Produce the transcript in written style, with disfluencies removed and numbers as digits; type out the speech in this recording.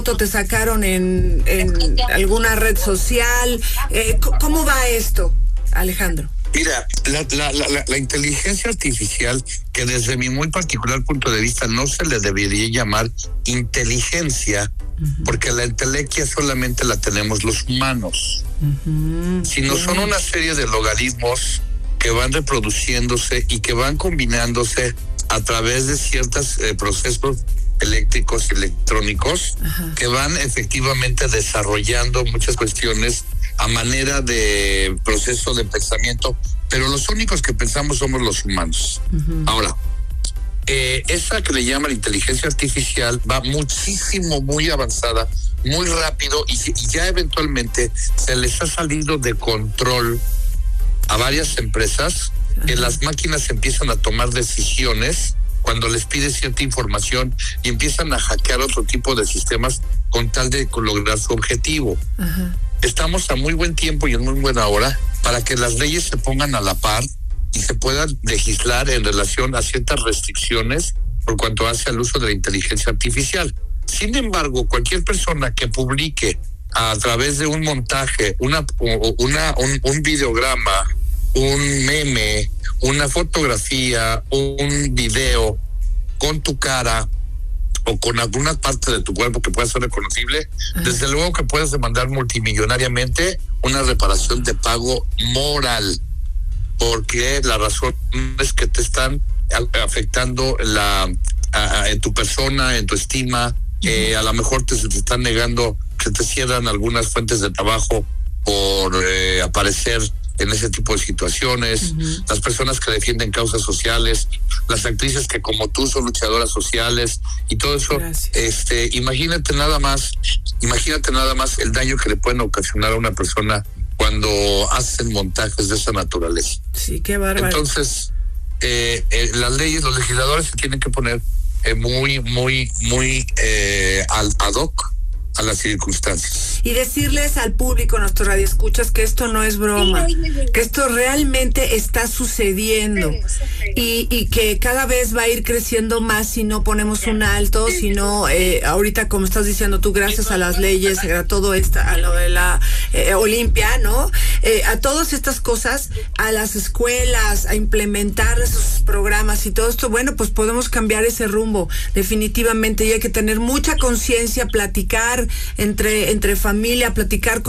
te sacaron en alguna red social. ¿Cómo va esto, Alejandro? Mira, la inteligencia artificial, que desde mi muy particular punto de vista no se le debería llamar inteligencia, porque la entelequia solamente la tenemos los humanos, sino son una serie de logaritmos que van reproduciéndose y que van combinándose a través de ciertos procesos eléctricos y electrónicos que van efectivamente desarrollando muchas cuestiones a manera de proceso de pensamiento, pero los únicos que pensamos somos los humanos. Ahora, esa que le llaman inteligencia artificial va muchísimo, muy avanzada, muy rápido, y ya eventualmente se les ha salido de control a varias empresas que las máquinas empiezan a tomar decisiones cuando les pide cierta información y empiezan a hackear otro tipo de sistemas con tal de lograr su objetivo. Estamos a muy buen tiempo y en muy buena hora para que las leyes se pongan a la par y se puedan legislar en relación a ciertas restricciones por cuanto hace al uso de la inteligencia artificial. Sin embargo, cualquier persona que publique a través de un montaje, un videograma, un meme, una fotografía, un video con tu cara o con alguna parte de tu cuerpo que pueda ser reconocible, desde luego que puedes demandar multimillonariamente una reparación de pago moral, porque la razón es que te están afectando en tu persona, en tu estima, a lo mejor se te están negando, que te cierran algunas fuentes de trabajo por aparecer en ese tipo de situaciones, las personas que defienden causas sociales, las actrices que como tú son luchadoras sociales y todo eso. Imagínate nada más el daño que le pueden ocasionar a una persona cuando hacen montajes de esa naturaleza. Sí, qué bárbaro. Entonces, las leyes, los legisladores se tienen que poner muy ad hoc a las circunstancias. Y decirles al público, nuestros radioescuchas, que esto no es broma, que esto realmente está sucediendo y que cada vez va a ir creciendo más si no ponemos un alto, si no, ahorita como estás diciendo tú, gracias a las leyes, a todo esto, a lo de la Olimpia, ¿no? A todas estas cosas, a las escuelas, a implementar esos programas y todo esto, bueno, pues podemos cambiar ese rumbo definitivamente, y hay que tener mucha conciencia, platicar entre familia, platicar con